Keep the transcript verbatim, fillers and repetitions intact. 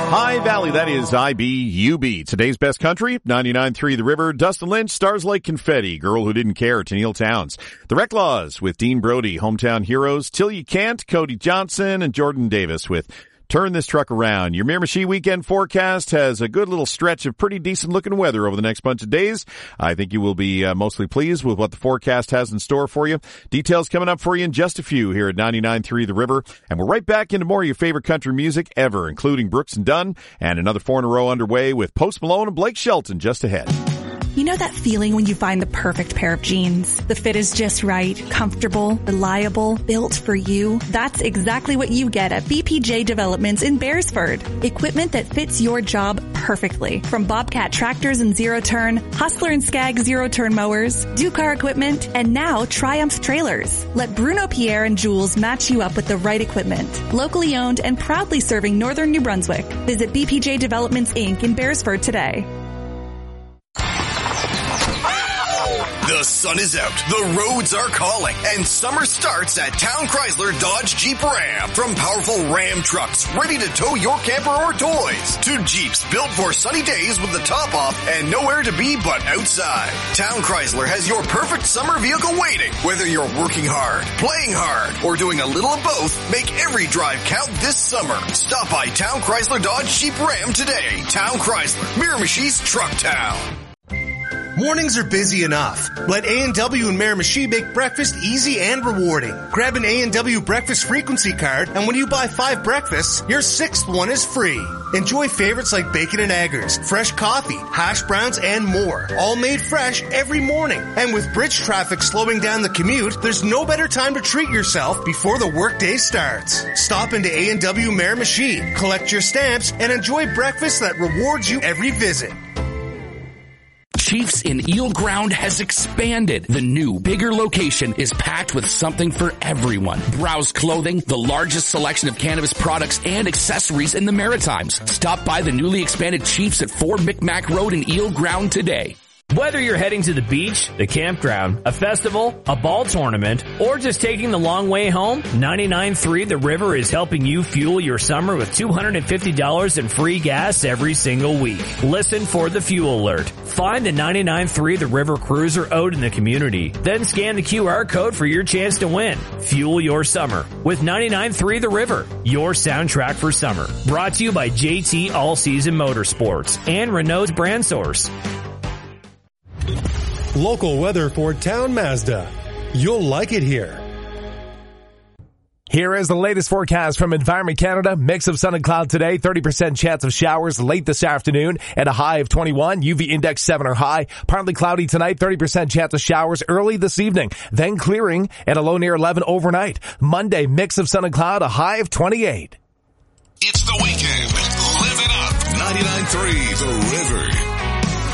High Valley, that is I B U B. Today's best country, ninety-nine point three The River, Dustin Lynch, Stars Like Confetti, Girl Who Didn't Care, Tennille Towns. The Reclaws with Dean Brody, Hometown Heroes, Till You Can't, Cody Johnson, and Jordan Davis with Turn This Truck Around. Your Miramichi weekend forecast has a good little stretch of pretty decent looking weather over the next bunch of days. I think you will be uh, mostly pleased with what the forecast has in store for you. Details coming up for you in just a few here at ninety-nine point three The River. And we're right back into more of your favorite country music ever, including Brooks and Dunn, and another four in a row underway with Post Malone and Blake Shelton just ahead. You know that feeling when you find the perfect pair of jeans? The fit is just right, comfortable, reliable, built for you. That's exactly what you get at B P J Developments in Beresford. Equipment that fits your job perfectly. From Bobcat tractors and zero-turn, Hustler and Skag zero-turn mowers, Ducar equipment, and now Triumph trailers. Let Bruno Pierre and Jules match you up with the right equipment. Locally owned and proudly serving northern New Brunswick. Visit B P J Developments Incorporated in Beresford today. The sun is out, the roads are calling, and summer starts at Town Chrysler Dodge Jeep Ram. From powerful Ram trucks ready to tow your camper or toys, to Jeeps built for sunny days with the top off and nowhere to be but outside. Town Chrysler has your perfect summer vehicle waiting. Whether you're working hard, playing hard, or doing a little of both, make every drive count this summer. Stop by Town Chrysler Dodge Jeep Ram today. Town Chrysler, Miramichi's Truck Town. Mornings are busy enough. Let A and W and Miramichi make breakfast easy and rewarding. Grab an A and W breakfast frequency card, and when you buy five breakfasts, your sixth one is free. Enjoy favorites like bacon and eggers, fresh coffee, hash browns, and more. All made fresh every morning. And with bridge traffic slowing down the commute, there's no better time to treat yourself before the workday starts. Stop into A and W Miramichi, collect your stamps, and enjoy breakfast that rewards you every visit. Chiefs in Eel Ground has expanded. The new, bigger location is packed with something for everyone. Browse clothing, the largest selection of cannabis products and accessories in the Maritimes. Stop by the newly expanded Chiefs at four Micmac Road in Eel Ground today. Whether you're heading to the beach, the campground, a festival, a ball tournament, or just taking the long way home, ninety-nine point three The River is helping you fuel your summer with two hundred fifty dollars in free gas every single week. Listen for the fuel alert. Find the ninety-nine point three The River cruiser out in the community. Then scan the Q R code for your chance to win. Fuel your summer with ninety-nine point three The River, your soundtrack for summer. Brought to you by J T All Season Motorsports and Renault's Brand Source. Local weather for Town Mazda. You'll like it here. Here is the latest forecast from Environment Canada. Mix of sun and cloud today, thirty percent chance of showers late this afternoon and a high of twenty-one. U V index seven or high. Partly cloudy tonight, thirty percent chance of showers early this evening. Then clearing and a low near eleven overnight. Monday, mix of sun and cloud, a high of twenty-eight. It's the weekend. Live it up. ninety-nine point three The River.